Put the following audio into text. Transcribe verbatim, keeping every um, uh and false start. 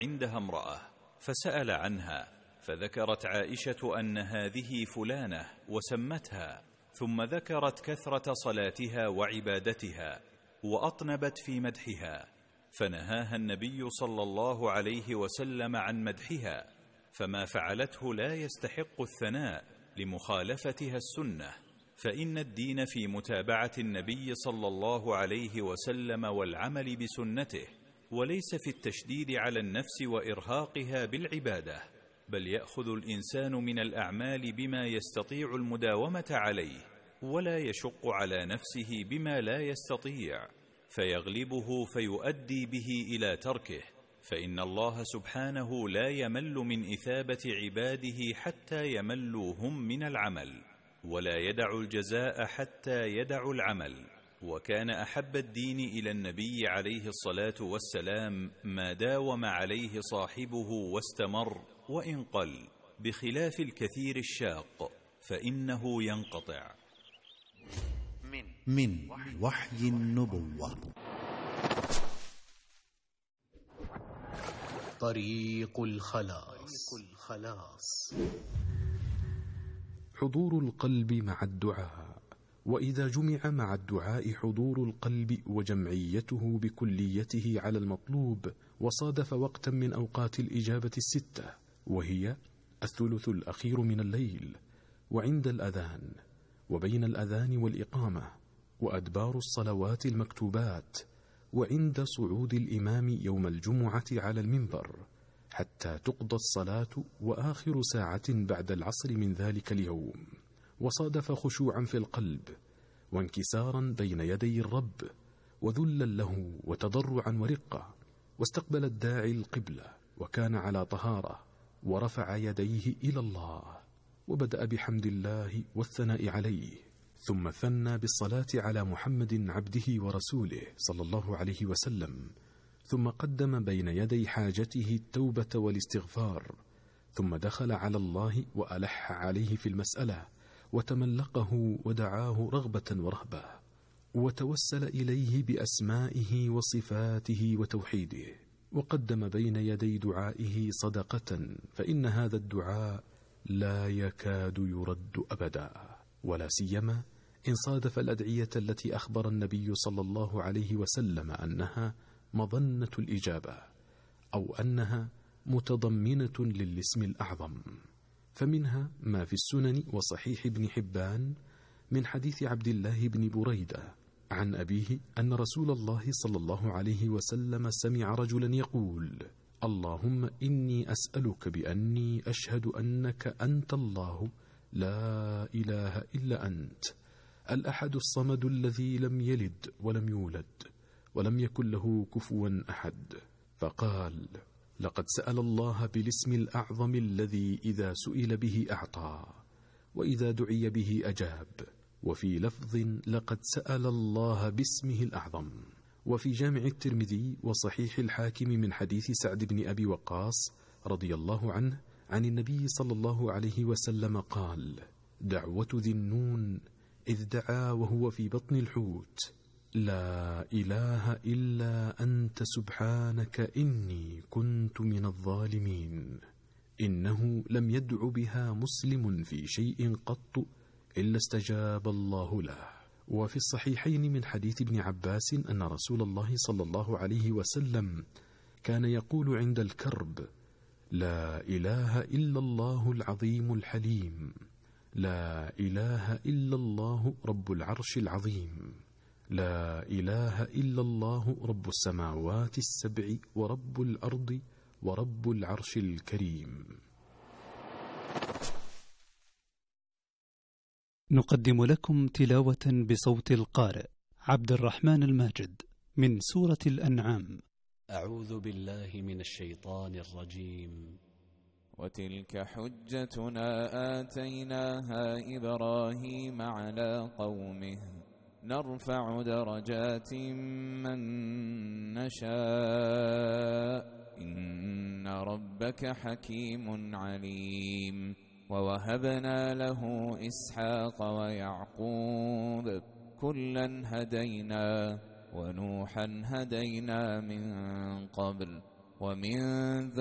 عندها امرأة فسأل عنها، فذكرت عائشة أن هذه فلانة وسمتها، ثم ذكرت كثرة صلاتها وعبادتها وأطنبت في مدحها، فنهاها النبي صلى الله عليه وسلم عن مدحها، فما فعلته لا يستحق الثناء لمخالفتها السنة، فإن الدين في متابعة النبي صلى الله عليه وسلم والعمل بسنته، وليس في التشديد على النفس وإرهاقها بالعبادة، بل يأخذ الإنسان من الأعمال بما يستطيع المداومة عليه، ولا يشق على نفسه بما لا يستطيع فيغلبه فيؤدي به إلى تركه، فإن الله سبحانه لا يمل من إثابة عباده حتى يملوا هم من العمل، ولا يدع الجزاء حتى يدعوا العمل. وكان أحب الدين إلى النبي عليه الصلاة والسلام ما داوم عليه صاحبه واستمر وإن قل، بخلاف الكثير الشاق فإنه ينقطع. من وحي النبوة. طريق الخلاص. حضور القلب مع الدعاء. وإذا جمع مع الدعاء حضور القلب وجمعيته بكليته على المطلوب، وصادف وقتا من أوقات الإجابة الستة، وهي الثلث الأخير من الليل، وعند الأذان، وبين الأذان والإقامة، وأدبار الصلوات المكتوبات، وعند صعود الإمام يوم الجمعة على المنبر حتى تقضى الصلاة، وآخر ساعة بعد العصر من ذلك اليوم. وصادف خشوعا في القلب وانكسارا بين يدي الرب، وذلا له وتضرعا ورقة، واستقبل الداعي القبلة، وكان على طهارة، ورفع يديه إلى الله، وبدأ بحمد الله والثناء عليه، ثم ثنى بالصلاة على محمد عبده ورسوله صلى الله عليه وسلم، ثم قدم بين يدي حاجته التوبة والاستغفار، ثم دخل على الله وألح عليه في المسألة، وتملقه ودعاه رغبة ورهبة، وتوسل إليه بأسمائه وصفاته وتوحيده، وقدم بين يدي دعائه صدقة، فإن هذا الدعاء لا يكاد يرد أبدا، ولا سيما إن صادف الأدعية التي أخبر النبي صلى الله عليه وسلم أنها مظنة الإجابة، أو أنها متضمنة للاسم الأعظم. فمنها ما في السنن وصحيح ابن حبان من حديث عبد الله بن بريدة عن أبيه أن رسول الله صلى الله عليه وسلم سمع رجلا يقول: اللهم إني أسألك بأني أشهد أنك أنت الله لا إله إلا أنت الأحد الصمد الذي لم يلد ولم يولد ولم يكن له كفوا أحد. فقال: لقد سأل الله بالاسم الأعظم الذي إذا سئل به أعطى، وإذا دعي به أجاب. وفي لفظ: لقد سأل الله باسمه الأعظم. وفي جامع الترمذي وصحيح الحاكم من حديث سعد بن أبي وقاص رضي الله عنه عن النبي صلى الله عليه وسلم قال: دعوة ذي النون إذ دعا وهو في بطن الحوت: لا إله إلا أنت سبحانك إني كنت من الظالمين. إنه لم يدع بها مسلم في شيء قط إلا استجاب الله له. وفي الصحيحين من حديث ابن عباس أن رسول الله صلى الله عليه وسلم كان يقول عند الكرب: لا إله إلا الله العظيم الحليم، لا إله إلا الله رب العرش العظيم، لا إله إلا الله رب السماوات السبع ورب الأرض ورب العرش الكريم. نقدم لكم تلاوة بصوت القارئ عبد الرحمن الماجد من سورة الأنعام. أعوذ بالله من الشيطان الرجيم. وتلك حجتنا آتيناها إبراهيم على قومه نرفع درجات من نشاء إن ربك حكيم عليم. ووهبنا له إسحاق ويعقوب كلا هدينا ونوحا هدينا من قبل ومن